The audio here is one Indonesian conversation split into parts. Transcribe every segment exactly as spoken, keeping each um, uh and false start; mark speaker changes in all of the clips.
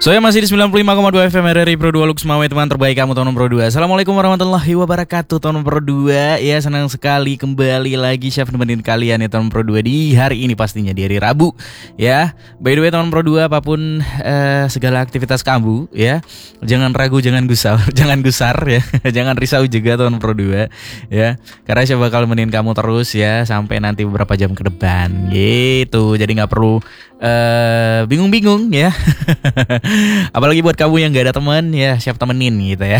Speaker 1: Saya masih di sembilan puluh lima koma dua F M R R I Pro dua Lux Mawai, teman terbaik kamu tahun Pro dua. Assalamualaikum warahmatullahi wabarakatuh tahun Pro dua. Ya, senang sekali kembali lagi Chef nemenin kalian ya tahun Pro dua di hari ini, pastinya di hari Rabu. Ya, by the way tahun Pro dua, apapun uh, segala aktivitas kamu ya, jangan ragu, jangan gusar, jangan gusar ya. Jangan risau juga tahun Pro dua ya. Karena saya bakal nemenin kamu terus ya sampai nanti beberapa jam ke depan gitu. Jadi nggak perlu uh, bingung-bingung ya. Apalagi buat kamu yang gak ada teman, ya siap temenin gitu ya.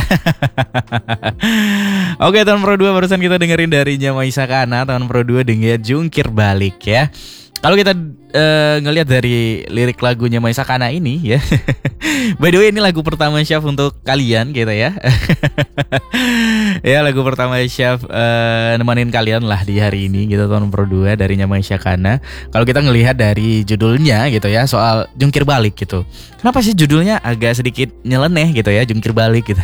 Speaker 1: Oke, tahun Pro dua barusan kita dengerin dari Nyamai Sakana, tahun Pro dua dengan Jungkir Balik ya. Kalau kita uh, ngelihat dari lirik lagu Nyamai Sakana ini ya. By the way, ini lagu pertama Chef untuk kalian gitu ya. Ya, lagu pertama Chef uh, nemenin kalian lah di hari ini gitu tahun Pro dua dari Nyamai Sakana. Kalau kita ngelihat dari judulnya gitu ya, soal jungkir balik gitu. Kenapa sih judulnya agak sedikit nyeleneh gitu ya, jungkir balik gitu.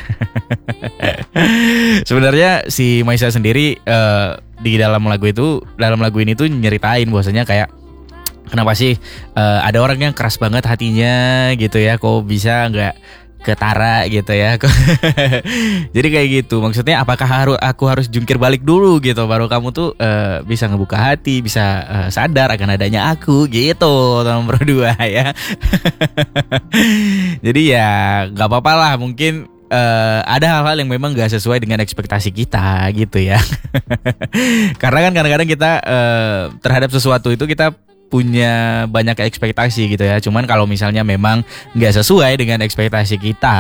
Speaker 1: Sebenarnya si Maisa sendiri uh, di dalam lagu itu, dalam lagu ini tuh nyeritain bahwasanya kayak kenapa sih uh, ada orang yang keras banget hatinya gitu ya, kok bisa nggak ketara gitu ya. Jadi kayak gitu, maksudnya apakah harus aku harus jungkir balik dulu gitu baru kamu tuh uh, bisa ngebuka hati, bisa uh, sadar akan adanya aku gitu nomor dua ya. Jadi ya nggak apa-apa lah, mungkin Uh, ada hal-hal yang memang gak sesuai dengan ekspektasi kita gitu ya. Karena kan kadang-kadang kita uh, terhadap sesuatu itu kita punya banyak ekspektasi gitu ya. Cuman kalau misalnya memang gak sesuai dengan ekspektasi kita,